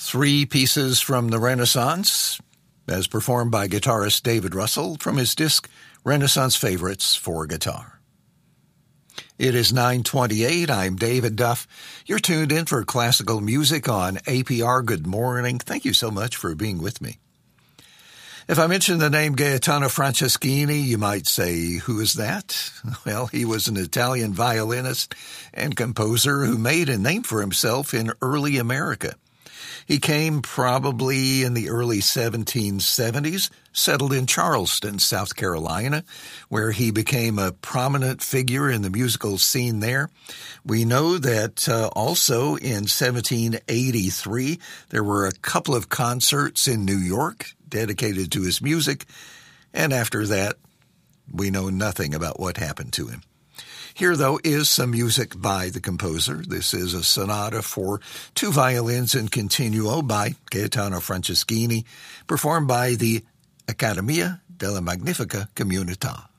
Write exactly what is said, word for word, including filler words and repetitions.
Three pieces from the Renaissance, as performed by guitarist David Russell from his disc Renaissance Favorites for Guitar. It is nine twenty-eight. I'm David Duff. You're tuned in for classical music on A P R. Good morning. Thank you so much for being with me. If I mention the name Gaetano Franceschini, you might say, who is that? Well, he was an Italian violinist and composer who made a name for himself in early America. He came probably in the early seventeen seventies, settled in Charleston, South Carolina, where he became a prominent figure in the musical scene there. We know that uh, also in seventeen eighty-three, there were a couple of concerts in New York dedicated to his music, and after that, we know nothing about what happened to him. Here, though, is some music by the composer. This is a sonata for two violins in continuo by Gaetano Franceschini, performed by the Accademia della Magnifica Comunità.